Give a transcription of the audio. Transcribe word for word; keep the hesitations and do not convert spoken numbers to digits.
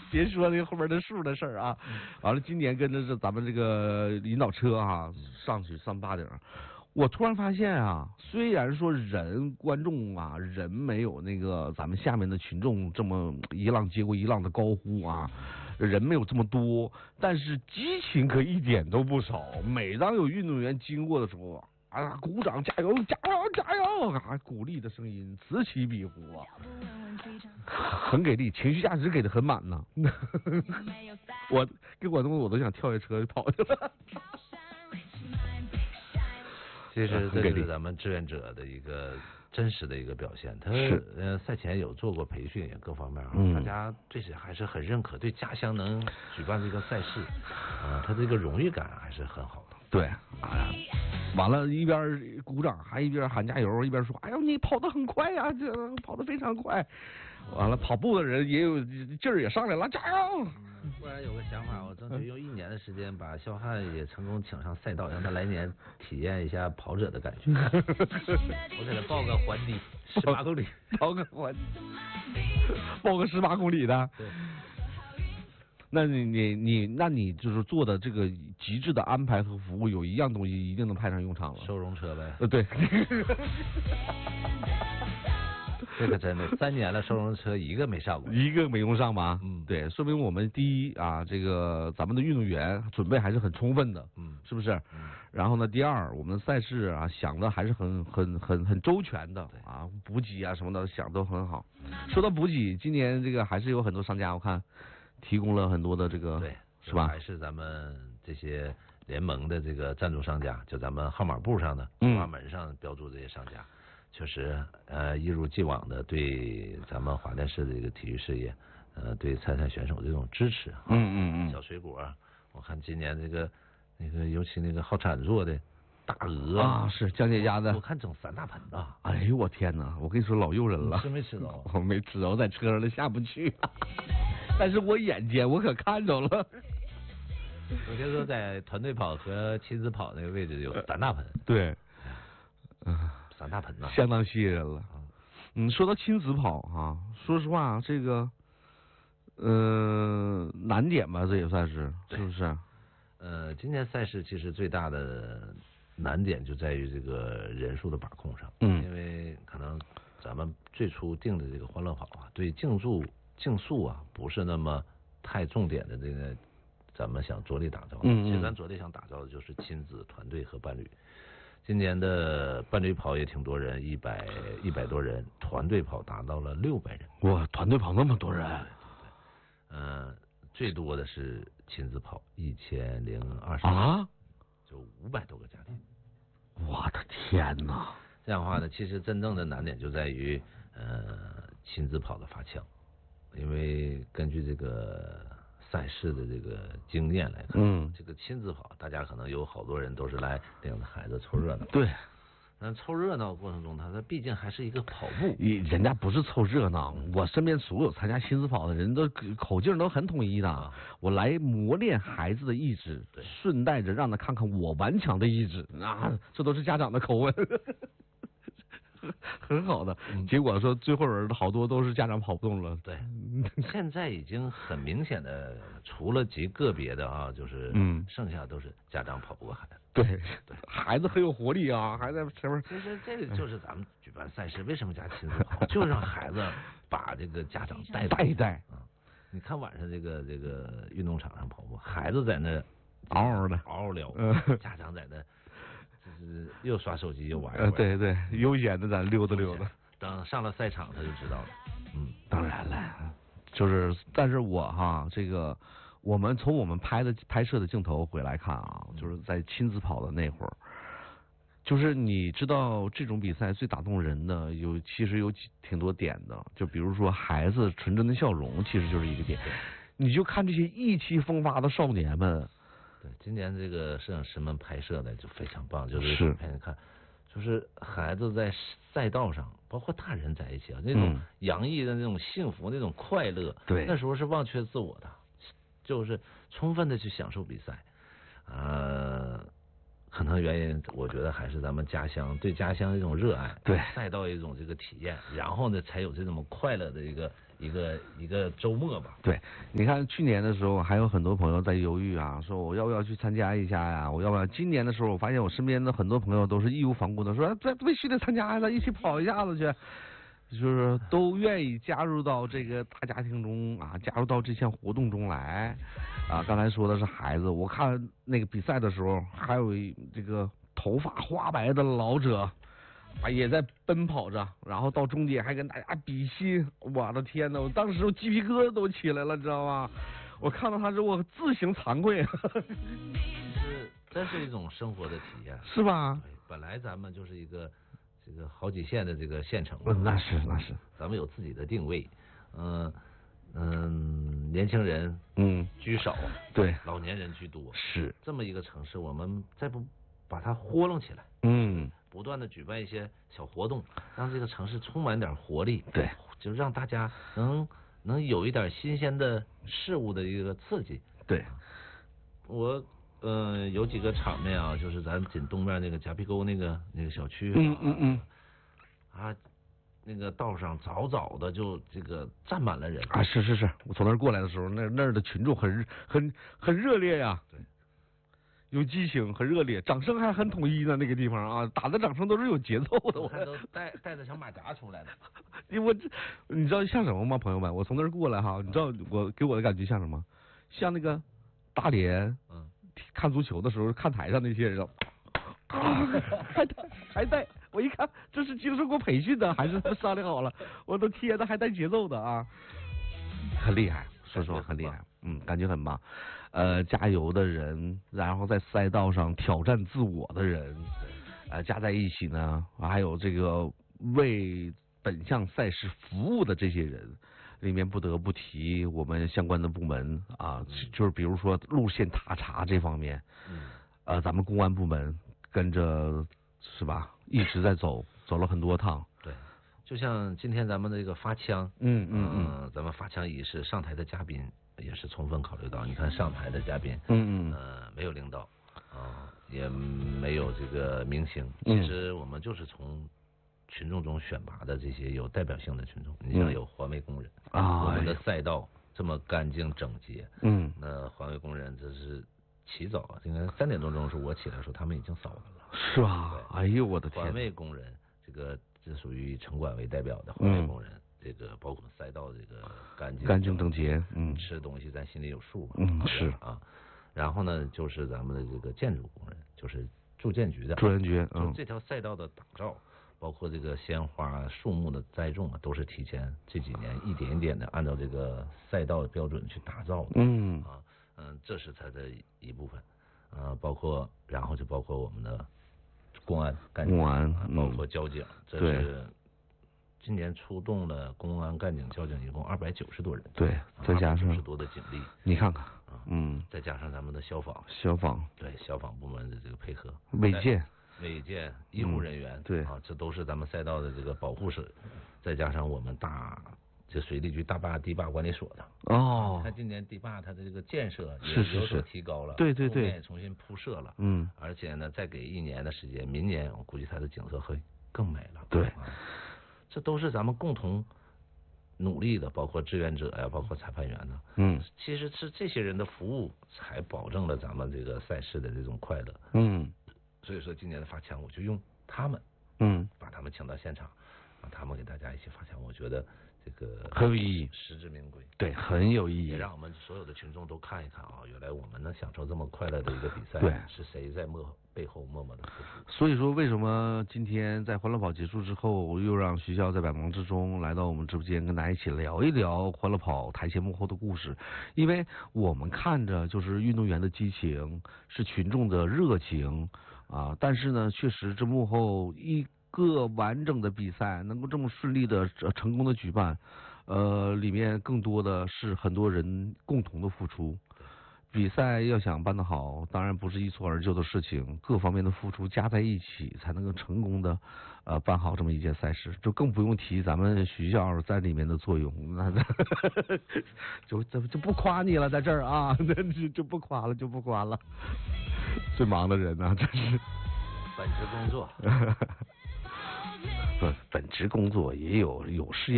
别说那个后边的数的事儿啊。完了，今年跟着是咱们这个引导车啊上去上八顶。我突然发现啊，虽然说人观众啊人没有那个咱们下面的群众这么一浪接过一浪的高呼啊，人没有这么多，但是激情可一点都不少。每当有运动员经过的时候啊，鼓掌加油加油加油啊，鼓励的声音此起彼伏啊，很给力，情绪价值给的很满呢。我跟广东我都想跳下车跑去了。 其实这是咱们志愿者的一个真实的一个表现。他呃赛前有做过培训，也各方面啊，嗯、大家对此还是很认可，对家乡能举办这个赛事，啊、呃，他这个荣誉感还是很好的。 对，啊，完了，一边鼓掌，还一边喊加油，一边说：“哎呦，你跑得很快呀，这跑得非常快。”完了，跑步的人也有劲儿也上来了，加油！ 突然有个想法，我争取用一年的时间把肖汉也成功请上赛道，让他来年体验一下跑者的感觉。我给他报个环地，十八公里， 报个环，报个十八公里的。 对。 那你你你，那你就是做的这个极致的安排和服务，有一样东西一定能派上用场了。 收容车呗。 呃，对。 这个真的，三年了，收容车一个没上过， 一个没用上吧？ 嗯， 对，说明我们第一啊，这个咱们的运动员准备还是很充分的， 嗯， 是不是？ 嗯。 然后呢，第二，我们赛事啊想的还是很很很很周全的啊，补给啊什么的想都很好。说到补给，今年这个还是有很多商家，我看提供了很多的这个， 对， 是吧？ 还是咱们这些联盟的这个赞助商家，就咱们号码布上的嗯花门上标注这些商家。确实，呃，一如既往的对咱们华电市的这个体育事业，呃，对参赛选手这种支持。 嗯嗯嗯。 小水果，我看今年这个那个，尤其那个好产做的大鹅啊，是江姐家的， 我看整三大盆呐。 哎呦我天哪！我跟你说老诱人了。 吃没吃到？ 我没吃着，在车上都下不去。但是我眼尖，我可看着了。 我听说在团队跑和亲子跑那个位置有三大盆。 对。嗯。 三大盆呐， 相当吸引人了。嗯，说到亲子跑哈、啊，说实话，这个呃难点吧，这也算是，是不是？ 呃，今年赛事其实最大的难点就在于这个人数的把控上。 嗯， 因为可能咱们最初定的这个欢乐跑啊，对竞速竞速啊不是那么太重点的这个，咱们想着力打造的。 嗯嗯。 其实咱着力想打造的就是亲子、团队和伴侣。今年的伴侣跑也挺多人，一百一百多人，团队跑达到了六百人。 哇，团队跑那么多人！ 嗯、呃，最多的是亲子跑，一千零二十啊， 就五百多个家庭。 我的天哪！ 这样的话呢，其实真正的难点就在于呃亲子跑的发枪，因为根据这个赛事的这个经验来看， 嗯， 这个亲子跑，大家可能有好多人都是来领着孩子凑热闹。 对， 那凑热闹过程中，他他毕竟还是一个跑步， 人家不是凑热闹。我身边所有参加亲子跑的人都口径都很统一的，啊、我来磨练孩子的意志，顺带着让他看看我顽强的意志啊，这都是家长的口吻。很好的，结果说最后人好多都是家长跑不动了。 对，现在已经很明显的，除了极个别的啊，就是嗯， 剩下都是家长跑不过孩子。 对对，孩子很有活力啊，还在前面。 其实这个就是咱们举办赛事为什么加亲子跑，就是让孩子把这个家长带带一带啊。你看晚上这个这个运动场上跑步，孩子在那嗷嗷的嗷嗷聊， 嗯、 家长在那。就是又刷手机又玩一玩，呃，对对，悠闲的咱溜达溜达。 等上了赛场他就知道了。嗯， 当然了，就是，但是我哈，这个我们从我们拍的拍摄的镜头回来看啊，就是在亲子跑的那会儿，就是你知道这种比赛最打动人的有其实有挺多点的，就比如说孩子纯真的笑容，其实就是一个点。你就看这些意气风发的少年们。 对，今年这个摄影师们拍摄的就非常棒，就是陪你看，就是孩子在赛道上，包括大人在一起啊，那种洋溢的那种幸福、那种快乐， 对， 那时候是忘却自我的，就是充分的去享受比赛。呃，可能原因，我觉得还是咱们家乡对家乡的一种热爱， 对赛道一种这个体验，然后呢，才有这种快乐的一个一个一个周末吧。 对，你看去年的时候还有很多朋友在犹豫啊，说我要不要去参加一下呀？我要不要？今年的时候，我发现我身边的很多朋友都是义无反顾的说，这必须得参加呀，一起跑一下子去。就是都愿意加入到这个大家庭中啊，加入到这项活动中来啊。刚才说的是孩子，我看那个比赛的时候，还有一这个头发花白的老者啊，也在奔跑着，然后到终点还跟大家比心。我的天呐，我当时鸡皮疙瘩都起来了，知道吗？我看到他之后，我自行惭愧。 是，这是一种生活的体验， 是吧？ 本来咱们就是一个。这个好几线的这个县城， 那是那是， 咱们有自己的定位，嗯嗯，年轻人嗯居少， 对， 老年人居多， 是这么一个城市，我们再不把它活络起来， 嗯， 不断的举办一些小活动，让这个城市充满点活力， 对， 就让大家能能有一点新鲜的事物的一个刺激， 对， 我。嗯，有几个场面啊，就是咱紧东面那个夹皮沟那个那个小区， 嗯嗯嗯， 啊，那个道上早早的就这个站满了人啊，是是是，我从那儿过来的时候，那那儿的群众很很很热烈呀， 对， 有激情，很热烈，掌声还很统一呢，那个地方啊，打的掌声都是有节奏的， 我看都带带着小马甲出来的， 我这你知道像什么吗，朋友们？我从那儿过来哈，你知道我给我的感觉像什么？像那个大连，嗯。看足球的时候，看台上那些人，啊，还带还带，我一看这是经受过培训的，还是商量好了？我的天呐，还带节奏的啊，很厉害，说实话很厉害，嗯，感觉很棒。呃，加油的人，然后在赛道上挑战自我的人，呃，加在一起呢，还有这个为本项赛事服务的这些人。里面不得不提我们相关的部门啊，就是比如说路线塔查这方面，嗯，呃，咱们公安部门跟着是吧，一直在走，走了很多趟。 对，就像今天咱们这个发枪， 嗯嗯嗯， 咱们发枪仪式上台的嘉宾也是充分考虑到，你看上台的嘉宾， 嗯嗯， 呃，没有领导啊，也没有这个明星，其实我们就是从。群众中选拔的这些有代表性的群众，你像有环卫工人啊，我们的赛道这么干净整洁，嗯，那环卫工人这是起早啊，应该三点多钟的时候我起来的时候，他们已经扫完了， 是吧？哎呦我的天！ 环卫工人这个这属于城管为代表的环卫工人，这个包括赛道这个干净干净整洁，嗯， 吃东西咱心里有数嘛， 嗯是啊，然后呢就是咱们的这个建筑工人，就是住建局的， 住建局， 嗯，这条赛道的打造。包括这个鲜花、树木的栽种啊，都是提前这几年一点一点的按照这个赛道的标准去打造的。嗯啊，嗯，这是它的一部分。呃，包括然后就包括我们的公安、干警， 公安， 包括交警，这是今年出动了公安、干警、交警一共二百九十多人。 对，再加上九十多的警力， 你看看，嗯， 再加上咱们的消防， 消防， 对消防部门的这个配合， 违建。 违建、医护人员， 嗯、对啊，这都是咱们赛道的这个保护室，再加上我们大这水利局大坝堤坝管理所的哦，你看今年堤坝它的这个建设也有所提高了， 对对对， 也重新铺设了， 嗯， 而且呢，再给一年的时间，明年我估计它的景色会更美了， 对， 啊、这都是咱们共同努力的，包括志愿者呀，包括裁判员呢， 嗯， 其实是这些人的服务才保证了咱们这个赛事的这种快乐， 嗯。 所以说今年的发枪，我就用他们， 嗯， 把他们请到现场，让他们给大家一起发枪，我觉得这个很有意义， 实至名归。 对，很有意义， 也让我们所有的群众都看一看啊，原来我们能享受这么快乐的一个比赛， 对， 是谁在幕背后默默的付出。 所以说，为什么今天在欢乐跑结束之后，又让徐笑在百忙之中来到我们直播间，跟大家一起聊一聊欢乐跑台前幕后的故事？因为我们看着就是运动员的激情，是群众的热情。啊，但是呢，确实这幕后一个完整的比赛能够这么顺利的、成功的举办，呃，里面更多的是很多人共同的付出。比赛要想办得好，当然不是一蹴而就的事情，各方面的付出加在一起，才能够成功的呃办好这么一件赛事。就更不用提咱们徐校在里面的作用，那就就就不夸你了，在这儿啊，那就就不夸了，就不夸了。最忙的人呢、啊，这是本职工作。 不，本职工作也有有事业。